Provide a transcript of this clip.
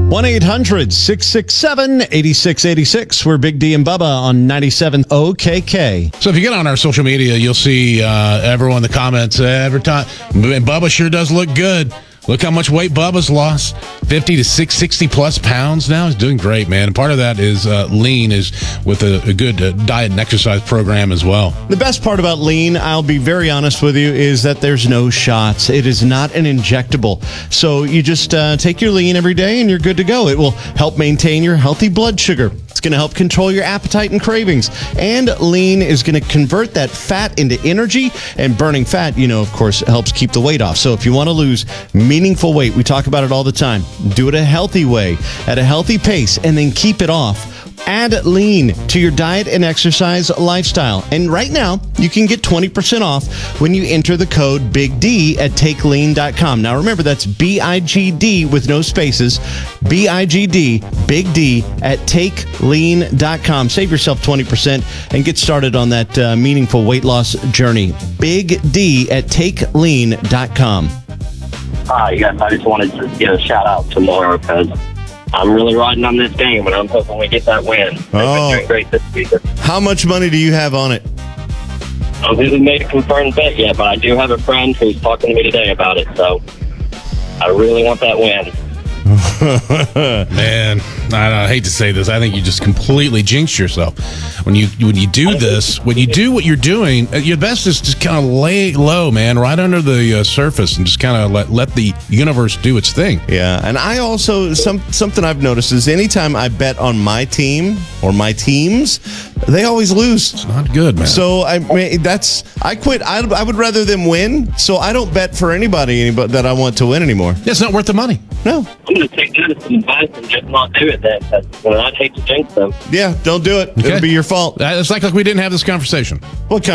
1-800-667-8686. We're Big D and Bubba on 97 OKK. So if you get on our social media, you'll see everyone in the comments every time. And Bubba sure does look good. Look how much weight Bubba's lost. 50 to 60 plus pounds now. He's doing great, man. And part of that is lean is with a good diet and exercise program as well. The best part about lean, I'll be very honest with you, is that there's no shots. It is not an injectable. So you just take your lean every day and you're good to go. It will help maintain your healthy blood sugar. It's going to help control your appetite and cravings. And lean is going to convert that fat into energy. And burning fat, of course, helps keep the weight off. So if you want to lose meaningful weight, we talk about it all the time. Do it a healthy way, at a healthy pace, and then keep it off. Add lean to your diet and exercise lifestyle. And right now, you can get 20% off when you enter the code BIGD at takelean.com. Now remember, that's BIGD with no spaces. BIGD, Big D at takelean.com. Save yourself 20% and get started on that meaningful weight loss journey. Big D at takelean.com. Hi, yes, I just wanted to give a shout out tomorrow because I'm really riding on this game, and I'm hoping we get that win. They've been doing great this season. How much money do you have on it? I haven't made a confirmed bet yet, but I do have a friend who's talking to me today about it, so I really want that win. Man, I hate to say this. I think you just completely jinxed yourself. When you do this, when you do what you're doing, your best is just kind of lay low, man, right under the surface, and just kind of let the universe do its thing. Yeah, and I also, something I've noticed is anytime I bet on my team or my teams, they always lose. It's not good, man. So I quit. I would rather them win, so I don't bet for anybody that I want to win anymore. Yeah, it's not worth the money. No. I'm going to take that as some advice and just not do it then, because I'd hate to jinx them. Yeah, don't do it. Okay. It'll be your fault. It's like we didn't have this conversation. What